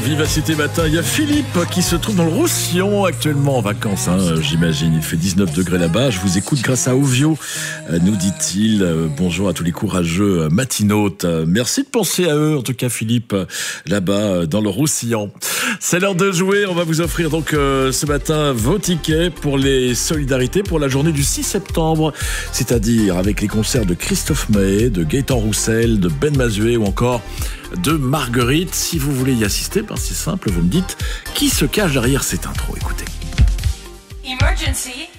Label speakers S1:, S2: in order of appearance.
S1: Vivacité Matin, il y a Philippe qui se trouve dans le Roussillon actuellement en vacances, j'imagine. Il fait 19 degrés là-bas. Je vous écoute grâce à Ovio, nous dit-il. Bonjour à tous les courageux matinautes. Merci de penser à eux, en tout cas Philippe, là-bas dans le Roussillon. C'est l'heure de jouer. On va vous offrir donc ce matin vos tickets pour les solidarités pour la journée du 6 septembre, c'est-à-dire avec les concerts de Christophe Maé, de Gaëtan Roussel, de Ben Mazué ou encore de Marguerite. Si vous voulez y assister, c'est simple, vous me dites qui se cache derrière cette intro. Écoutez.
S2: Emergency.